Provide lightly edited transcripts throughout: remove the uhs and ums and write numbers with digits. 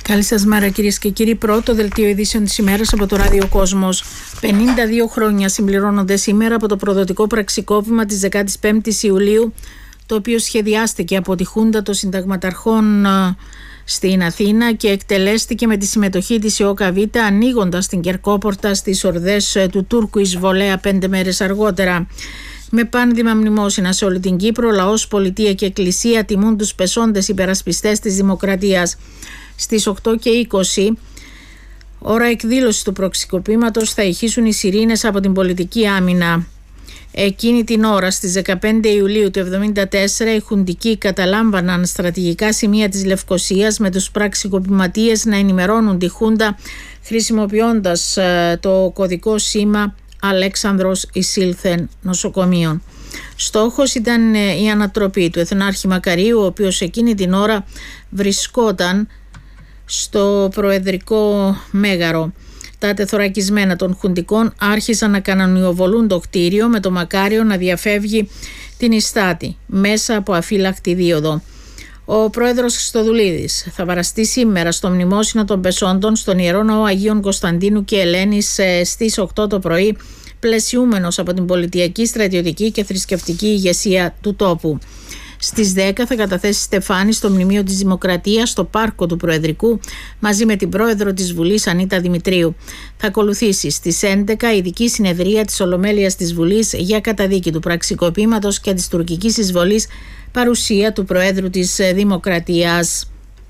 Καλή σας μέρα κυρίες και κύριοι. Πρώτο δελτίο ειδήσεων της ημέρας από το Ράδιο Κόσμος. 52 χρόνια συμπληρώνονται σήμερα από το προδοτικό πραξικόπημα της 15ης Ιουλίου, το οποίο σχεδιάστηκε από τη Χούντα των Συνταγματαρχών στην Αθήνα και εκτελέστηκε με τη συμμετοχή της ΙΟΚΑΒ, ανοίγοντας την Κερκόπορτα στις ορδές του Τούρκου εισβολέα 5 μέρες αργότερα. Με πάνδημα μνημόσυνα σε όλη την Κύπρο, λαός, πολιτεία και εκκλησία τιμούν τους πεσόντες υπερασπιστές της δημοκρατίας. Στις 8:20, ώρα εκδήλωση του πραξικοπήματος, θα ηχήσουν οι σιρήνες από την πολιτική άμυνα. Εκείνη την ώρα, στις 15 Ιουλίου του 1974, οι χουντικοί καταλάμβαναν στρατηγικά σημεία της Λευκωσίας, με τους πραξικοπηματίες να ενημερώνουν τη Χούντα χρησιμοποιώντας το κωδικό σήμα Αλέξανδρος εισήλθεν νοσοκομείων. Στόχος ήταν η ανατροπή του Εθνάρχη Μακαρίου, ο οποίος εκείνη την ώρα βρισκόταν στο προεδρικό μέγαρο. Τα τεθωρακισμένα των χουντικών άρχισαν να κανονιοβολούν το κτίριο, με το Μακάριο να διαφεύγει την Ιστάτη μέσα από αφύλακτη δίωδο. Ο πρόεδρος Χριστοδουλίδης θα παραστεί σήμερα στο μνημόσυνο των πεσόντων στον Ιερό Ναό Αγίων Κωνσταντίνου και Ελένης στις 8 το πρωί, πλαισιούμενος από την πολιτιακή, στρατιωτική και θρησκευτική ηγεσία του τόπου. Στις 10 θα καταθέσει στεφάνι στο Μνημείο της Δημοκρατίας στο Πάρκο του Προεδρικού, μαζί με την πρόεδρο της Βουλής Ανίτα Δημητρίου. Θα ακολουθήσει στις 11 ειδική συνεδρία της Ολομέλειας της Βουλής για καταδίκη του πραξικοπήματος και της τουρκικής εισβολής, παρουσία του Προέδρου της Δημοκρατίας.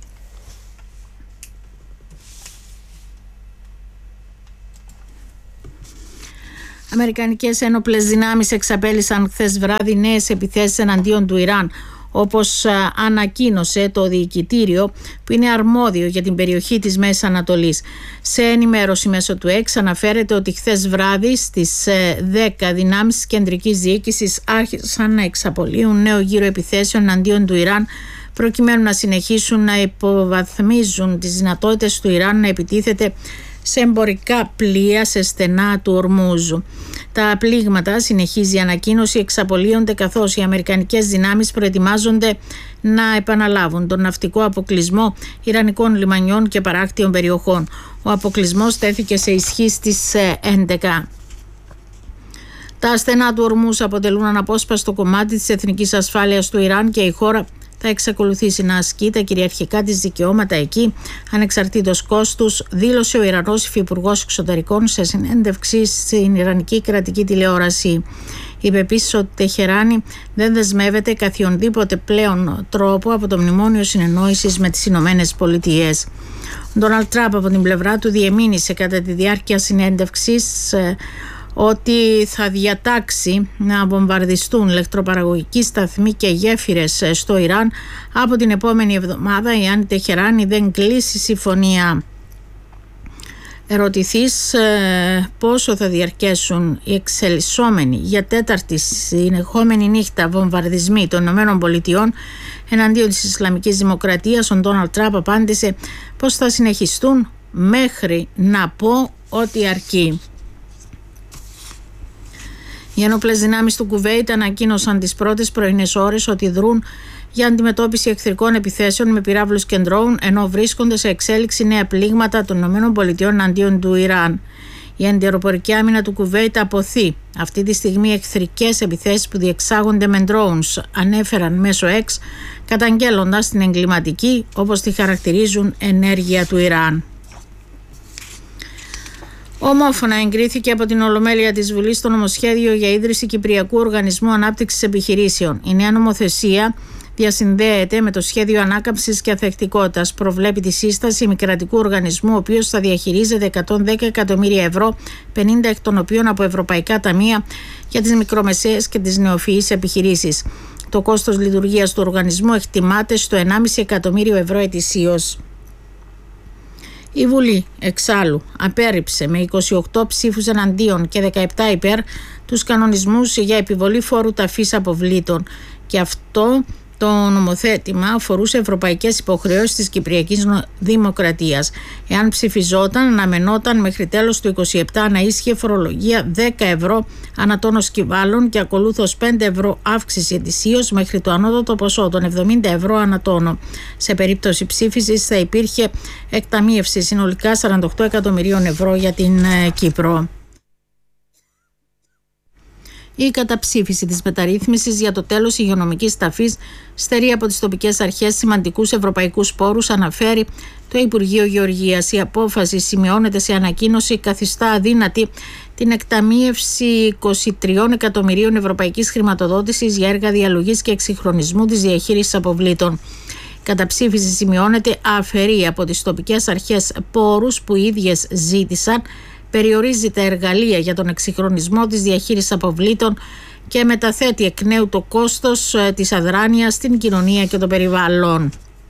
Αμερικανικές ένοπλες δυνάμεις εξαπέλυσαν χθες βράδυ νέες επιθέσεις εναντίον του Ιράν, όπως ανακοίνωσε το διοικητήριο που είναι αρμόδιο για την περιοχή της Μέσης Ανατολής. Σε ενημέρωση μέσω του X αναφέρεται ότι χθες βράδυ στις 10 δυνάμεις της κεντρικής διοίκησης άρχισαν να εξαπολύουν νέο γύρο επιθέσεων εναντίον του Ιράν, προκειμένου να συνεχίσουν να υποβαθμίζουν τις δυνατότητες του Ιράν να επιτίθεται σε εμπορικά πλοία σε στενά του Ορμούζου. Τα πλήγματα, συνεχίζει η ανακοίνωση, εξαπολύονται καθώς οι αμερικανικές δυνάμεις προετοιμάζονται να επαναλάβουν τον ναυτικό αποκλεισμό ιρανικών λιμανιών και παράκτιων περιοχών. Ο αποκλεισμός τέθηκε σε ισχύ στις 11. Τα στενά του Ορμούζ αποτελούν αναπόσπαστο κομμάτι της εθνικής ασφάλειας του Ιράν και η χώρα θα εξακολουθήσει να ασκεί τα κυριαρχικά της δικαιώματα εκεί, ανεξαρτήτως κόστους, δήλωσε ο Ιρανός Υφυπουργός Εξωτερικών σε συνέντευξη στην Ιρανική κρατική τηλεόραση. Είπε επίσης ότι η Τεχεράνη δεν δεσμεύεται καθιονδήποτε πλέον τρόπο από το μνημόνιο συνεννόησης με τις Ηνωμένες Πολιτείες. Ο Ντόναλντ Τραμπ από την πλευρά του διεμήνυσε κατά τη διάρκεια συνέντευξης ότι θα διατάξει να βομβαρδιστούν ηλεκτροπαραγωγικοί σταθμοί και γέφυρες στο Ιράν από την επόμενη εβδομάδα, εάν η Τεχεράνη δεν κλείσει συμφωνία. Ερωτηθείς πόσο θα διαρκέσουν οι εξελισσόμενοι για τέταρτη συνεχόμενη νύχτα βομβαρδισμοί των ΗΠΑ εναντίον της Ισλαμικής Δημοκρατίας, ο Ντόναλντ Τραμπ απάντησε πως θα συνεχιστούν μέχρι να πω ότι αρκεί. Οι ένοπλες δυνάμεις του Κουβέιτ ανακοίνωσαν τις πρώτες πρωινές ώρες ότι δρούν για αντιμετώπιση εχθρικών επιθέσεων με πυράβλους και ντρόουν, ενώ βρίσκονται σε εξέλιξη νέα πλήγματα των ΗΠΑ εναντίον του Ιράν. Η αντιαεροπορική άμυνα του Κουβέιτ αποθεί αυτή τη στιγμή εχθρικές επιθέσεις που διεξάγονται με drones, ανέφεραν μέσω X, καταγγέλλοντας την εγκληματική, όπως τη χαρακτηρίζουν, ενέργεια του Ιράν. Ομόφωνα εγκρίθηκε από την Ολομέλεια της Βουλής το νομοσχέδιο για ίδρυση Κυπριακού Οργανισμού Ανάπτυξης Επιχειρήσεων. Η νέα νομοθεσία διασυνδέεται με το σχέδιο ανάκαμψης και αθεκτικότητας. Προβλέπει τη σύσταση ημικρατικού οργανισμού, ο οποίος θα διαχειρίζεται 110 εκατομμύρια ευρώ, 50 εκ των οποίων από ευρωπαϊκά ταμεία, για τις μικρομεσαίες και τις νεοφυείς επιχειρήσεις. Το κόστος λειτουργίας του οργανισμού εκτιμάται στο 1,5 εκατομμύριο ευρώ ετησίως. Η Βουλή, εξάλλου, απέρριψε με 28 ψήφους εναντίον και 17 υπέρ τους κανονισμούς για επιβολή φόρου ταφής αποβλήτων, και αυτό Το νομοθέτημα αφορούσε ευρωπαϊκές υποχρεώσεις της Κυπριακής Δημοκρατίας. Εάν ψηφιζόταν, αναμενόταν μέχρι τέλος του 2027 να ίσχυε φορολογία 10 ευρώ ανά τόνο σκυβάλων και ακολούθως 5 ευρώ αύξηση ετησίως μέχρι το ανώτατο ποσό των 70 ευρώ ανά τόνο. Σε περίπτωση ψήφισης θα υπήρχε εκταμείευση συνολικά 48 εκατομμυρίων ευρώ για την Κύπρο. Η καταψήφιση της μεταρρύθμισης για το τέλος υγειονομικής ταφής στερεί από τις τοπικές αρχές σημαντικούς ευρωπαϊκούς πόρους, αναφέρει το Υπουργείο Γεωργίας. Η απόφαση, σημειώνεται σε ανακοίνωση, καθιστά αδύνατη την εκταμείευση 23 εκατομμυρίων ευρωπαϊκής χρηματοδότησης για έργα διαλογής και εξυγχρονισμού της διαχείρισης αποβλήτων. Η καταψήφιση, σημειώνεται, αφαιρεί από τις τοπικές αρχές πόρους που οι ίδιες ζήτησαν, περιορίζει τα εργαλεία για τον εξυγχρονισμό της διαχείρισης αποβλήτων και μεταθέτει εκ νέου το κόστος της αδράνειας στην κοινωνία και το περιβάλλον.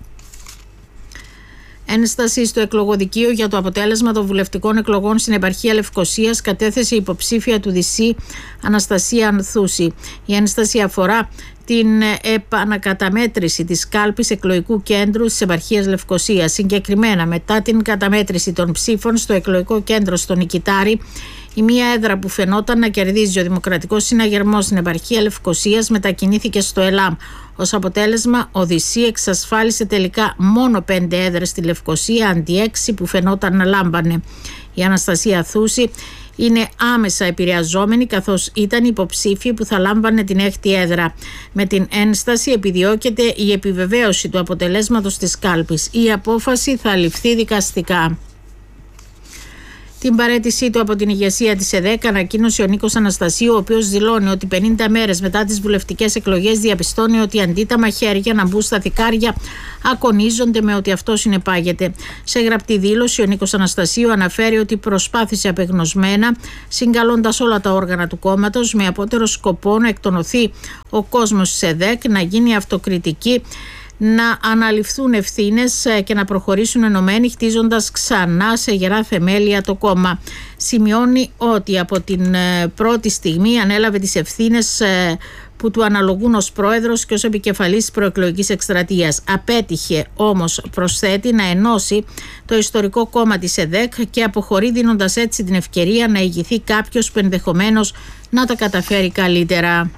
Ένσταση στο εκλογοδικείο για το αποτέλεσμα των βουλευτικών εκλογών στην επαρχία Λευκωσίας κατέθεσε υποψήφια του ΔΣ Αναστασία Ανθούση. Η ένσταση αφορά την επανακαταμέτρηση της κάλπης εκλογικού κέντρου της επαρχίας Λευκωσίας. Συγκεκριμένα, μετά την καταμέτρηση των ψήφων στο εκλογικό κέντρο στο Νικητάρι, η μία έδρα που φαινόταν να κερδίζει ο Δημοκρατικός Συναγερμός στην επαρχία Λευκωσίας μετακινήθηκε στο ΕΛΑΜ. Ως αποτέλεσμα, ο ΔΣ εξασφάλισε τελικά μόνο 5 έδρες στη Λευκωσία αντί 6 που φαινόταν να λάμπανε. Η Αναστασία Θούση είναι άμεσα επηρεαζόμενη, καθώς ήταν υποψήφοι που θα λάμβανε την 6η έδρα. Με την ένσταση επιδιώκεται η επιβεβαίωση του αποτελέσματος της κάλπης. Η απόφαση θα ληφθεί δικαστικά. Την παραίτησή του από την ηγεσία της ΕΔΕΚ ανακοίνωσε ο Νίκος Αναστασίου, ο οποίος δηλώνει ότι 50 μέρες μετά τις βουλευτικές εκλογές διαπιστώνει ότι αντί τα μαχαίρια να μπουν στα θικάρια, ακονίζονται με ότι αυτό συνεπάγεται. Σε γραπτή δήλωση, ο Νίκος Αναστασίου αναφέρει ότι προσπάθησε απεγνωσμένα, συγκαλώντας όλα τα όργανα του κόμματος, με απότερο σκοπό να εκτονωθεί ο κόσμος της ΕΔΕΚ, να γίνει αυτοκριτική, να αναλυφθούν ευθύνες και να προχωρήσουν ενωμένοι, χτίζοντας ξανά σε γερά θεμέλια το κόμμα. Σημειώνει ότι από την πρώτη στιγμή ανέλαβε τις ευθύνες που του αναλογούν ως πρόεδρος και ως επικεφαλής της προεκλογικής εκστρατείας. Απέτυχε όμως, προσθέτει, να ενώσει το ιστορικό κόμμα της ΕΔΕΚ και αποχωρεί, δίνοντας έτσι την ευκαιρία να ηγηθεί κάποιος που ενδεχομένως να τα καταφέρει καλύτερα.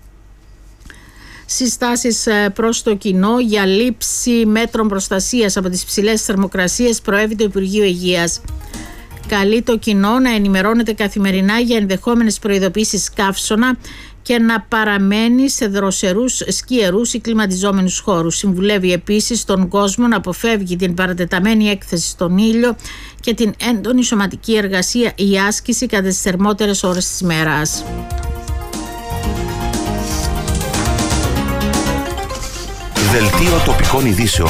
Συστάσεις προς το κοινό για λήψη μέτρων προστασίας από τις ψηλές θερμοκρασίες προέβη το Υπουργείο Υγείας. Καλεί το κοινό να ενημερώνεται καθημερινά για ενδεχόμενες προειδοποίησεις καύσωνα και να παραμένει σε δροσερούς, σκιερούς ή κλιματιζόμενους χώρους. Συμβουλεύει επίσης τον κόσμο να αποφεύγει την παρατεταμένη έκθεση στον ήλιο και την έντονη σωματική εργασία ή άσκηση κατά τις θερμότερες ώρες της ημέρας. Δελτίο τοπικών ειδήσεων.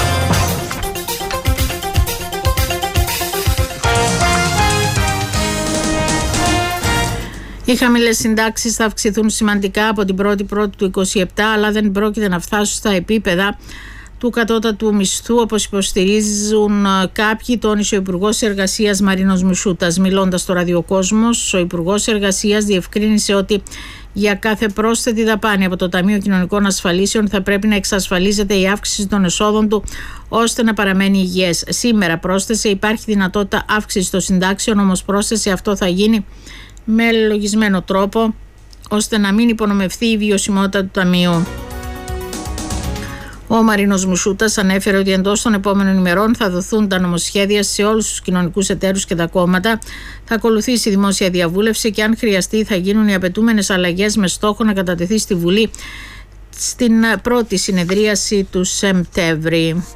Οι χαμηλές συντάξεις θα αυξηθούν σημαντικά από την 1η Πρώτου του 2027, αλλά δεν πρόκειται να φτάσουν στα επίπεδα του κατώτατου μισθού, όπως υποστηρίζουν κάποιοι, τόνισε ο Υπουργός Εργασίας Μαρίνος Μισούτας. Μιλώντας στο Ραδιοκόσμος, ο Υπουργός Εργασίας διευκρίνησε ότι για κάθε πρόσθετη δαπάνη από το Ταμείο Κοινωνικών Ασφαλίσεων θα πρέπει να εξασφαλίζεται η αύξηση των εσόδων του ώστε να παραμένει υγιές. Σήμερα, πρόσθεσε, υπάρχει δυνατότητα αύξησης των συντάξεων, όμως πρόσθεσε αυτό θα γίνει με λογισμένο τρόπο ώστε να μην υπονομευθεί η βιωσιμότητα του Ταμείου. Ο Μαρίνος Μουσούτας ανέφερε ότι εντός των επόμενων ημερών θα δοθούν τα νομοσχέδια σε όλους τους κοινωνικούς εταίρους και τα κόμματα. Θα ακολουθήσει η δημόσια διαβούλευση και αν χρειαστεί θα γίνουν οι απαιτούμενες αλλαγές με στόχο να κατατεθεί στη Βουλή στην πρώτη συνεδρίαση του Σεπτέμβρη.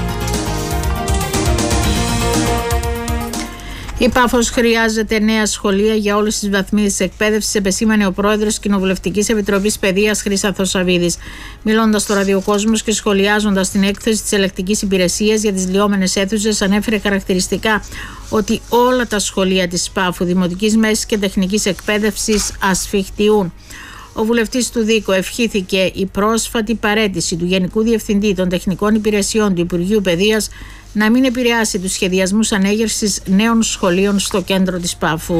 Η Πάφος χρειάζεται νέα σχολεία για όλες τις βαθμίδες της εκπαίδευσης, επεσήμανε ο πρόεδρος της Κοινοβουλευτικής Επιτροπής Παιδείας Χρήσταθος Σαββίδης. Μιλώντας στο Ραδιοκόσμος και σχολιάζοντας την έκθεση της Ελεκτικής Υπηρεσίας για τις λιώμενες αίθουσες, ανέφερε χαρακτηριστικά ότι όλα τα σχολεία της Πάφου, δημοτικής, μέσης και τεχνικής εκπαίδευσης ασφιχτιούν. Ο βουλευτής του Δίκο ευχήθηκε η πρόσφατη παραίτηση του Γενικού Διευθυντή των Τεχνικών Υπηρεσιών του Υπουργείου Παιδείας να μην επηρεάσει τους σχεδιασμούς ανέγερσης νέων σχολείων στο κέντρο της Πάφου.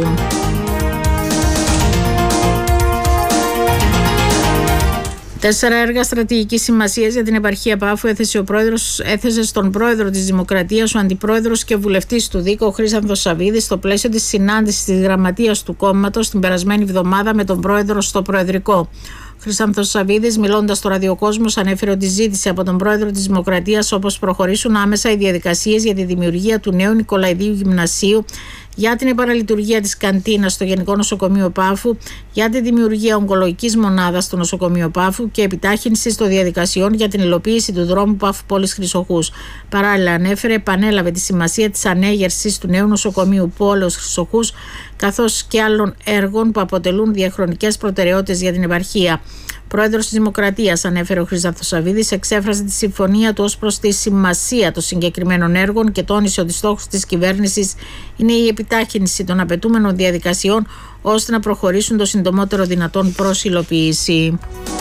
4 έργα στρατηγικής σημασίας για την επαρχία Πάφου έθεσε στον πρόεδρο της Δημοκρατίας, ο αντιπρόεδρος και βουλευτής του ΔΥΚ, ο Χρήσανθος Σαββίδης, στο πλαίσιο της συνάντησης της γραμματείας του κόμματος την περασμένη εβδομάδα με τον πρόεδρο στο Προεδρικό. Ο Χρήσανθος Σαββίδης, μιλώντας στο Ραδιοκόσμος, ανέφερε ότι ζήτησε από τον πρόεδρο της Δημοκρατίας όπως προχωρήσουν άμεσα οι διαδικασίες για τη δημιουργία του νέου Νικολαηδίου Γυμνασίου, για την επαναλειτουργία της καντίνας στο Γενικό Νοσοκομείο Πάφου, για τη δημιουργία ογκολογικής μονάδας στο Νοσοκομείο Πάφου και επιτάχυνση των διαδικασιών για την υλοποίηση του δρόμου Πάφου Πόλης Χρυσοχούς. Παράλληλα, επανέλαβε τη σημασία της ανέγερσης του νέου νοσοκομείου Πόλεως Χρυσοχούς, καθώς και άλλων έργων που αποτελούν διαχρονικές προτεραιότητες για την επαρχία. Πρόεδρος της Δημοκρατίας, ανέφερε ο Χρήσανθος Σαββίδης, εξέφρασε τη συμφωνία του ως προς τη σημασία των συγκεκριμένων έργων και τόνισε ότι στόχος της κυβέρνησης είναι η επιτάχυνση των απαιτούμενων διαδικασιών ώστε να προχωρήσουν το συντομότερο δυνατόν προς υλοποίηση.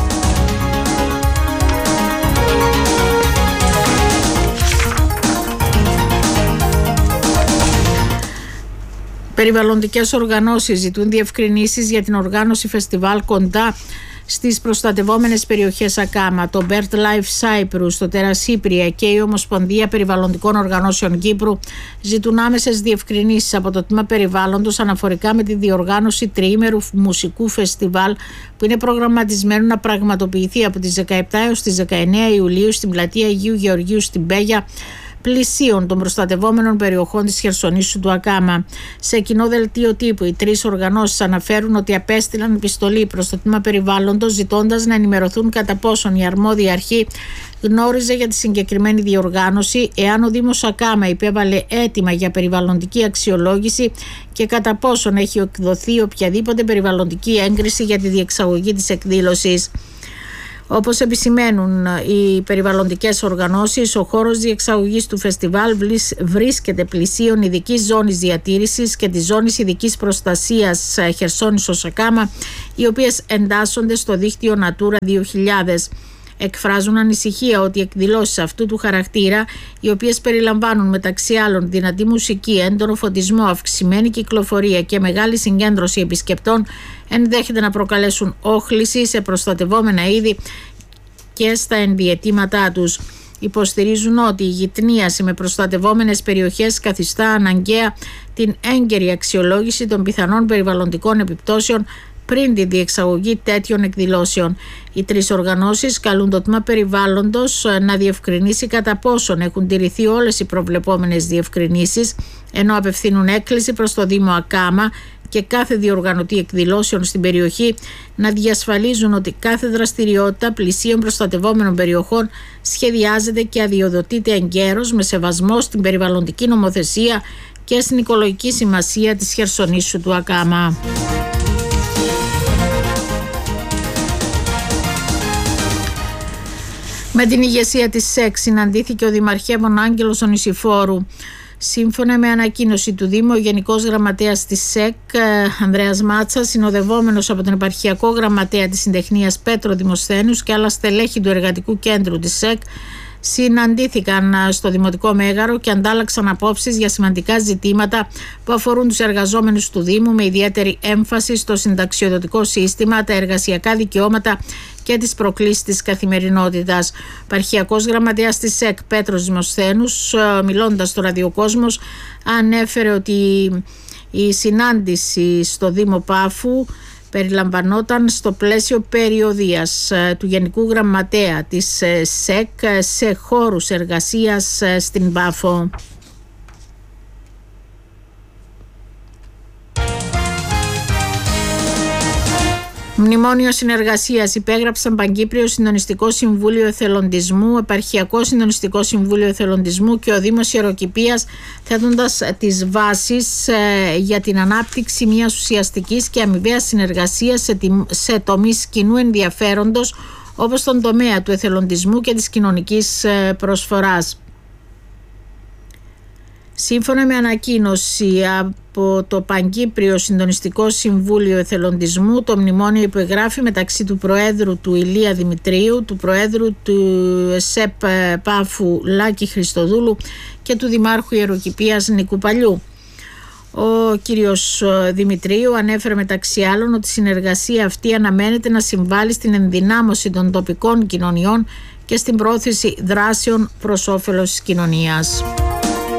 Περιβαλλοντικές οργανώσεις ζητούν διευκρινήσεις για την οργάνωση φεστιβάλ κοντά στις προστατευόμενες περιοχές ΑΚΑΜΑ. Το BirdLife Cyprus, το Τερασύπρια και η Ομοσπονδία Περιβαλλοντικών Οργανώσεων Κύπρου ζητούν άμεσες διευκρινήσεις από το Τμήμα Περιβάλλοντος αναφορικά με τη διοργάνωση τριήμερου μουσικού φεστιβάλ που είναι προγραμματισμένο να πραγματοποιηθεί από τις 17 έως τις 19 Ιουλίου στην πλατεία Αγίου Γεωργίου στην Πέγια, πλησίων των προστατευόμενων περιοχών της Χερσονήσου του ΑΚΑΜΑ. Σε κοινό δελτίο τύπου, οι 3 οργανώσεις αναφέρουν ότι απέστειλαν επιστολή προς το Τμήμα Περιβάλλοντος ζητώντας να ενημερωθούν κατά πόσον η αρμόδια αρχή γνώριζε για τη συγκεκριμένη διοργάνωση, εάν ο Δήμος ΑΚΑΜΑ υπέβαλε αίτημα για περιβαλλοντική αξιολόγηση και κατά πόσον έχει εκδοθεί οποιαδήποτε περιβαλλοντική έγκριση για τη διεξαγωγή της εκδήλωσης. Όπως επισημαίνουν οι περιβαλλοντικές οργανώσεις, ο χώρος διεξαγωγής του φεστιβάλ βρίσκεται πλησίον ειδικής ζώνης διατήρησης και της ζώνης ειδικής προστασίας Χερσόνησος ΑΚΑΜΑ, οι οποίες εντάσσονται στο δίκτυο Natura 2000. Εκφράζουν ανησυχία ότι οι εκδηλώσεις αυτού του χαρακτήρα, οι οποίες περιλαμβάνουν μεταξύ άλλων δυνατή μουσική, έντονο φωτισμό, αυξημένη κυκλοφορία και μεγάλη συγκέντρωση επισκεπτών, ενδέχεται να προκαλέσουν όχληση σε προστατευόμενα είδη και στα ενδιαιτήματά τους. Υποστηρίζουν ότι η γυτνίαση με προστατευόμενες περιοχές καθιστά αναγκαία την έγκαιρη αξιολόγηση των πιθανών περιβαλλοντικών επιπτώσεων πριν τη διεξαγωγή τέτοιων εκδηλώσεων. Οι 3 οργανώσεις καλούν το Τμήμα Περιβάλλοντος να διευκρινίσει κατά πόσον έχουν τηρηθεί όλες οι προβλεπόμενες διευκρινήσεις, ενώ απευθύνουν έκκληση προς το Δήμο ΑΚΑΜΑ και κάθε διοργανωτή εκδηλώσεων στην περιοχή να διασφαλίζουν ότι κάθε δραστηριότητα πλησίων προστατευόμενων περιοχών σχεδιάζεται και αδειοδοτείται εγκαίρως με σεβασμό στην περιβαλλοντική νομοθεσία και στην οικολογική σημασία της Χερσονήσου του ΑΚΑΜΑ. Με την ηγεσία της ΣΕΚ συναντήθηκε ο Δημαρχεύων Άγγελος ο Νησιφόρου. Σύμφωνα με ανακοίνωση του Δήμου, ο Γενικός Γραμματέας της ΣΕΚ, Ανδρέας Μάτσας, συνοδευόμενος από τον Επαρχιακό Γραμματέα της Συντεχνίας Πέτρο Δημοσθένους και άλλα στελέχη του Εργατικού Κέντρου της ΣΕΚ, συναντήθηκαν στο Δημοτικό Μέγαρο και αντάλλαξαν απόψεις για σημαντικά ζητήματα που αφορούν τους εργαζόμενους του Δήμου, με ιδιαίτερη έμφαση στο συνταξιοδοτικό σύστημα, τα εργασιακά δικαιώματα και τις προκλήσεις της καθημερινότητας. Ο Επαρχιακός Γραμματέας της ΣΕΚ Πέτρος Δημοσθένους, μιλώντας στο Ραδιοκόσμος, ανέφερε ότι η συνάντηση στο Δήμο Πάφου περιλαμβανόταν στο πλαίσιο περιοδίας του Γενικού Γραμματέα της ΣΕΚ σε χώρους εργασίας στην Πάφο. Μνημόνιο συνεργασίας υπέγραψαν Παγκύπριο Συντονιστικό Συμβούλιο Εθελοντισμού, Επαρχιακό Συντονιστικό Συμβούλιο Εθελοντισμού και ο Δήμος Ιεροκηπείας, θέτοντας τις βάσεις για την ανάπτυξη μιας ουσιαστικής και αμοιβαίας συνεργασίας σε τομείς κοινού ενδιαφέροντος, όπως τον τομέα του εθελοντισμού και της κοινωνικής προσφοράς. Σύμφωνα με ανακοίνωση από το Παγκύπριο Συντονιστικό Συμβούλιο Εθελοντισμού, το μνημόνιο υπεγράφει μεταξύ του Προέδρου του Ηλία Δημητρίου, του Προέδρου του ΕΣΕΠ Πάφου Λάκη Χριστοδούλου και του Δημάρχου Ιεροκηπείας Νικού Παλιού. Ο κύριος Δημητρίου ανέφερε μεταξύ άλλων ότι η συνεργασία αυτή αναμένεται να συμβάλλει στην ενδυνάμωση των τοπικών κοινωνιών και στην πρόθεση δράσεων προς όφελος της κοινωνίας.